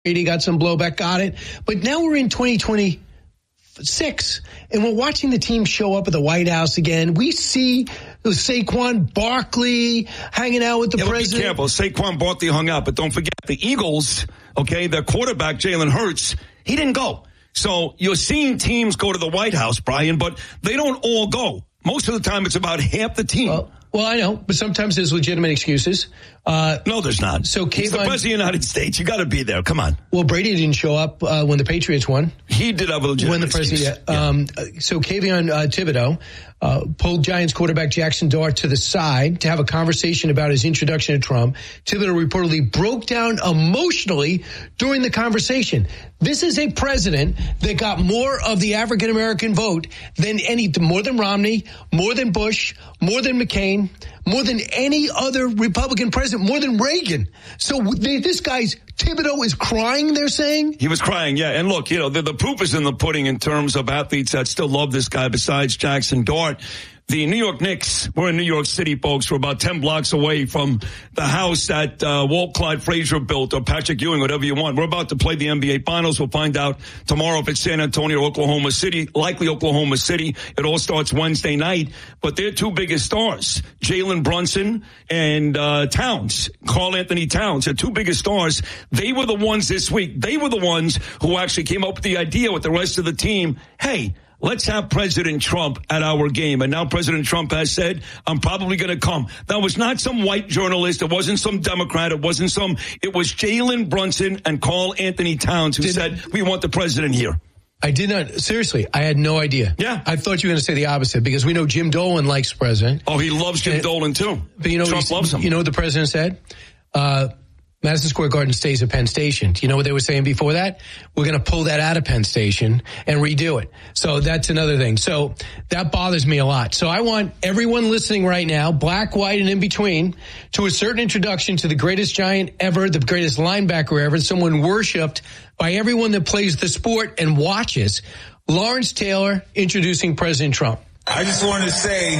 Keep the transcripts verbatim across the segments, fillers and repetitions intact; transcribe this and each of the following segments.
Brady got some blowback, got it. But now we're in twenty twenty-six, and we're watching the team show up at the White House again. We see Saquon Barkley hanging out with the yeah, president. Be careful. Saquon Barkley hung out, but don't forget the Eagles, okay, their quarterback, Jalen Hurts, he didn't go. So you're seeing teams go to the White House, Brian, but they don't all go. Most of the time, it's about half the team. Well, well I know, but sometimes there's legitimate excuses. Uh, no, there's not. So He's the president of the United States. You got to be there. Come on. Well, Brady didn't show up uh, when the Patriots won. He did have a legitimate when the excuse. president. Yeah. Um, so Kayvon uh, Thibodeau uh, pulled Giants quarterback Jackson Dart to the side to have a conversation about his introduction to Trump. Thibodeau reportedly broke down emotionally during the conversation. This is a president that got more of the African American vote than any, more than Romney, more than Bush, more than McCain, more than any other Republican president, more than Reagan. So this guy's, Thibodeau is crying, they're saying? He was crying, yeah. And look, you know, the, the proof is in the pudding in terms of athletes that still love this guy besides Jackson Dart. The New York Knicks, we're in New York City, folks. We're about ten blocks away from the house that uh, Walt Clyde Frazier built, or Patrick Ewing, whatever you want. We're about to play the N B A Finals. We'll find out tomorrow if it's San Antonio or Oklahoma City. Likely Oklahoma City. It all starts Wednesday night. But their two biggest stars, Jalen Brunson and uh, Towns, Karl Anthony Towns, their two biggest stars. They were the ones this week. They were the ones who actually came up with the idea with the rest of the team. Hey, let's have President Trump at our game. And now President Trump has said, I'm probably going to come. That was not some white journalist. It wasn't some Democrat. It wasn't some, it was Jalen Brunson and Karl Anthony Towns who did, said, we want the president here. I did not, seriously, I had no idea. Yeah. I thought you were going to say the opposite, because we know Jim Dolan likes the president. Oh, he loves Jim and, Dolan too. But you know, Trump loves him. You know what the president said? Uh, Madison Square Garden stays at Penn Station. You know what they were saying before that? We're going to pull that out of Penn Station and redo it. So that's another thing. So that bothers me a lot. So I want everyone listening right now, black, white, and in between, to a certain introduction to the greatest Giant ever, the greatest linebacker ever, someone worshipped by everyone that plays the sport and watches. Lawrence Taylor introducing President Trump. I just want to say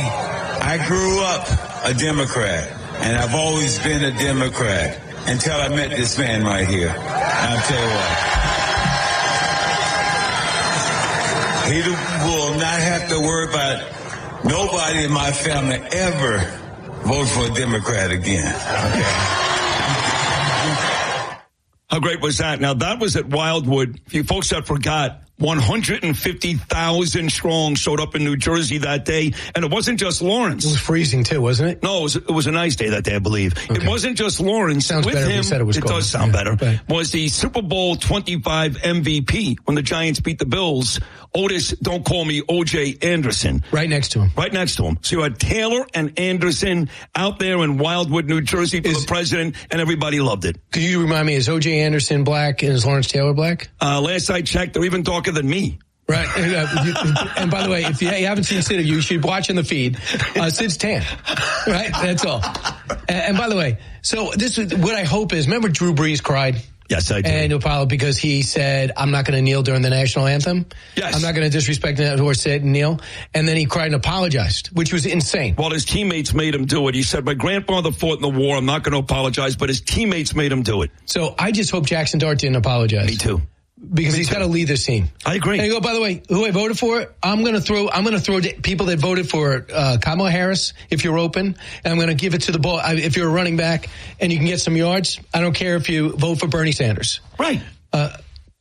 I grew up a Democrat, and I've always been a Democrat. Until I met this man right here. I'll tell you what. He will not have to worry about nobody in my family ever vote for a Democrat again. Okay. How great was that? Now, that was at Wildwood. If you folks that forgot, one hundred fifty thousand strong showed up in New Jersey that day. And it wasn't just Lawrence. It was freezing too, wasn't it? No, it was, it was a nice day that day, I believe. Okay. It wasn't just Lawrence. Sounds With better him, if you said it was it cold. does sound yeah, better. right. Was the Super Bowl twenty-five M V P when the Giants beat the Bills, Otis, don't call me O J Anderson. Right next to him. Right next to him. So you had Taylor and Anderson out there in Wildwood, New Jersey for is, the president, and everybody loved it. Could you remind me, is O J Anderson black and is Lawrence Taylor black? Uh, last I checked, they're even darker than me. Right. And by the way, if you haven't seen Sid, you should watch in the feed. Uh, Sid's tan. Right? That's all. And, and by the way, so this is what I hope is, remember Drew Brees cried? Yes, I do. And Apollo, because he said, I'm not going to kneel during the national anthem. Yes. I'm not going to disrespect or sit and kneel. And then he cried and apologized, which was insane. Well, his teammates made him do it. He said, my grandfather fought in the war. I'm not going to apologize, but his teammates made him do it. So I just hope Jackson Dart didn't apologize. Me too. Because Me he's got to lead this team. I agree. And you go, by the way, who I voted for? I'm going to throw, I'm going to throw people that voted for, uh, Kamala Harris, if you're open. And I'm going to give it to the ball. If you're a running back and you can get some yards, I don't care if you vote for Bernie Sanders. Right. Uh,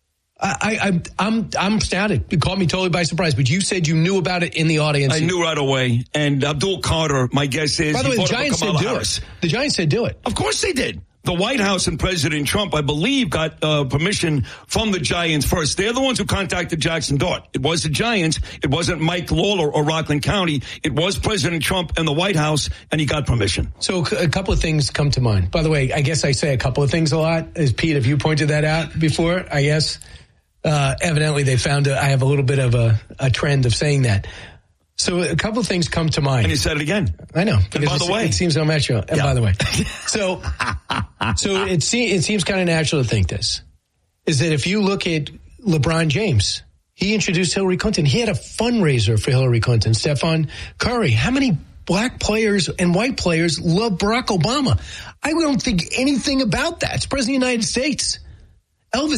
I, I, I'm, I'm astounded. It caught me totally by surprise, but you said you knew about it in the audience. I knew right away. And Abdul Carter, my guess is, by the way, the Giants said do Harris. it. The Giants said do it. Of course they did. The White House and President Trump, I believe, got uh, permission from the Giants first. They're the ones who contacted Jackson Dart. It was the Giants. It wasn't Mike Lawler or Rockland County. It was President Trump and the White House, and he got permission. So a couple of things come to mind. By the way, I guess I say a couple of things a lot. As Pete, have you pointed that out before? I guess uh, evidently they found a, I have a little bit of a, a trend of saying that. So a couple of things come to mind. And you said it again. I know. And by the way. It seems unnatural. And yeah. by the way. So, so it, se- it seems kind of natural to think this, is that if you look at LeBron James, he introduced Hillary Clinton. He had a fundraiser for Hillary Clinton. Stephen Curry. How many black players and white players love Barack Obama? I don't think anything about that. It's President of the United States. Elvis